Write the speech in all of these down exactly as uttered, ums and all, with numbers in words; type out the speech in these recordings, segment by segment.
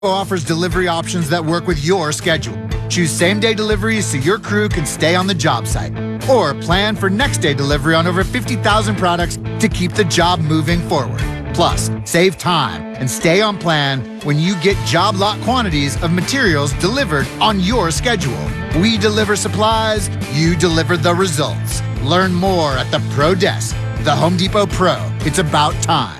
offers delivery options that work with your schedule. Choose same-day deliveries so your crew can stay on the job site. Or plan for next-day delivery on over fifty thousand products to keep the job moving forward. Plus, save time and stay on plan when you get job lot quantities of materials delivered on your schedule. We deliver supplies, you deliver the results. Learn more at the Pro Desk. The Home Depot Pro. It's about time.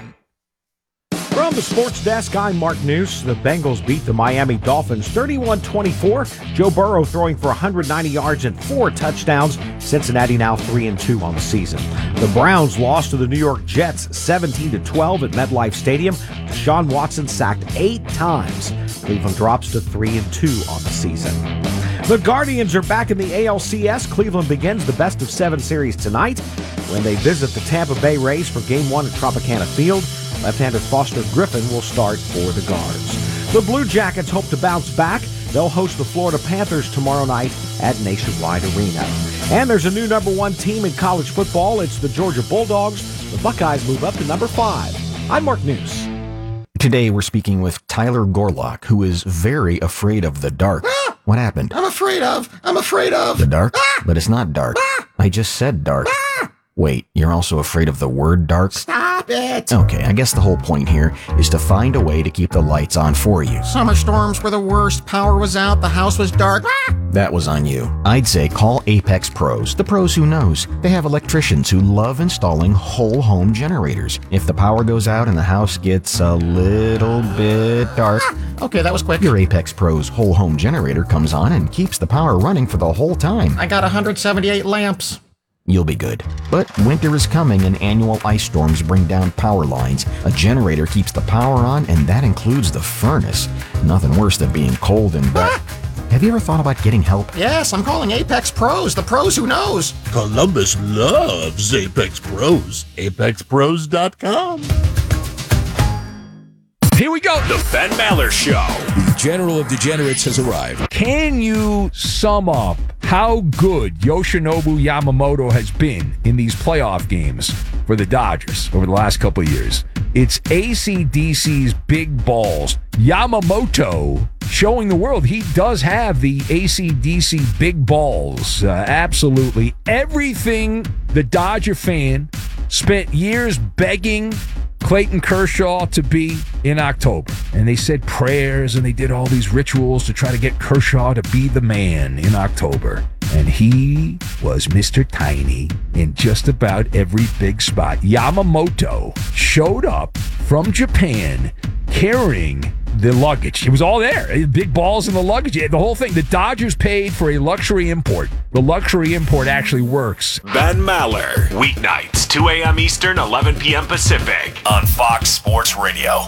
From the Sports Desk, I'm Mark News. The Bengals beat the Miami Dolphins thirty-one twenty-four. Joe Burrow throwing for one hundred ninety yards and four touchdowns. Cincinnati now three and two on the season. The Browns lost to the New York Jets seventeen to twelve at MetLife Stadium. Deshaun Watson sacked eight times. Cleveland drops to three and two on the season. The Guardians are back in the A L C S. Cleveland begins the best of seven series tonight when they visit the Tampa Bay Rays for Game one at Tropicana Field. Left-hander Foster Griffin will start for the Guards. The Blue Jackets hope to bounce back. They'll host the Florida Panthers tomorrow night at Nationwide Arena. And there's a new number one team in college football. It's the Georgia Bulldogs. The Buckeyes move up to number five. I'm Mark News. Today we're speaking with Tyler Gorlock, who is very afraid of the dark. Ah! What happened? I'm afraid of. I'm afraid of. The dark? Ah! But it's not dark. Ah! I just said dark. Ah! Wait, you're also afraid of the word dark? Stop it. Okay, I guess the whole point here is to find a way to keep the lights on for you. Summer storms were the worst. Power was out. The house was dark. Ah! That was on you. I'd say call Apex Pros, the pros who knows. They have electricians who love installing whole home generators. If the power goes out and the house gets a little bit dark, Ah! Okay, that was quick. your Apex Pros whole home generator comes on and keeps the power running for the whole time. I got one hundred seventy-eight lamps. You'll be good. But winter is coming and annual ice storms bring down power lines. A generator keeps the power on, and that includes the furnace. Nothing worse than being cold and wet. Have you ever thought about getting help? Yes, I'm calling Apex Pros, the pros who knows. Columbus loves Apex Pros. apex pros dot com. Here we go. The Ben Maller Show. The General of Degenerates has arrived. Can you sum up how good Yoshinobu Yamamoto has been in these playoff games for the Dodgers over the last couple of years? It's A C D C's big balls. Yamamoto showing the world he does have the A C D C big balls. Uh, absolutely. Everything the Dodger fan spent years begging Clayton Kershaw to be in October. And they said prayers and they did all these rituals to try to get Kershaw to be the man in October. And he was Mister Tiny in just about every big spot. Yamamoto showed up from Japan carrying the luggage. It was all there. Big balls in the luggage. The whole thing. The Dodgers paid for a luxury import. The luxury import actually works. Ben Maller. Weeknights, two a.m. Eastern, eleven p.m. Pacific on Fox Sports Radio.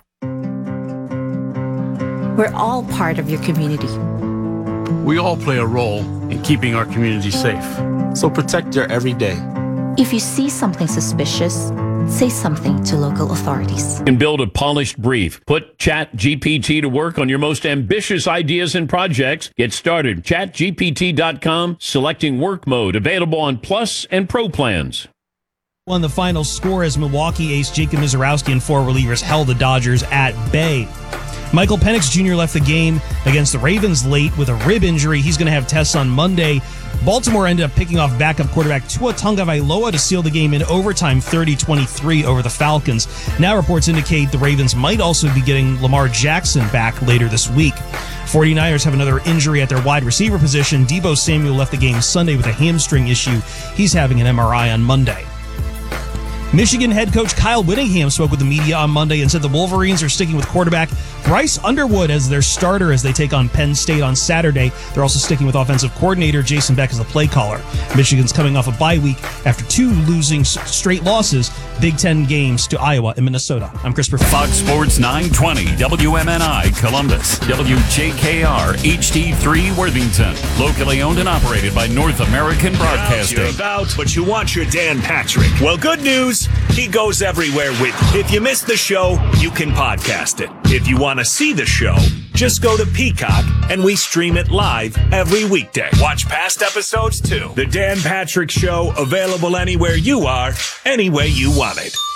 We're all part of your community. We all play a role in keeping our community safe. So protect your every day. If you see something suspicious, say something to local authorities. And build a polished brief. Put Chat G P T to work on your most ambitious ideas and projects. Get started. chat G P T dot com. Selecting work mode. Available on Plus and Pro plans. On the final score as Milwaukee ace Jacob Mizorowski and four relievers held the Dodgers at bay. Michael Penix Junior left the game against the Ravens late with a rib injury. He's going to have tests on Monday. Baltimore ended up picking off backup quarterback Tua Tagovailoa to seal the game in overtime thirty twenty-three over the Falcons. Now reports indicate the Ravens might also be getting Lamar Jackson back later this week. 49ers have another injury at their wide receiver position. Deebo Samuel left the game Sunday with a hamstring issue. He's having an M R I on Monday. Michigan head coach Kyle Whittingham spoke with the media on Monday and said the Wolverines are sticking with quarterback Bryce Underwood as their starter as they take on Penn State on Saturday. They're also sticking with offensive coordinator Jason Beck as the play caller. Michigan's coming off a bye week after two losing straight losses, Big Ten games to Iowa and Minnesota. I'm Chris Perfett. Fox Sports nine twenty, W M N I Columbus, W J K R H D three Worthington. Locally owned and operated by North American Broadcasting. You're about, but you want your Dan Patrick. Well, good news. He goes everywhere with you. If you missed the show, you can podcast it. If you want to see the show, just go to Peacock and we stream it live every weekday. Watch past episodes too. The Dan Patrick Show, available anywhere you are, any way you want it.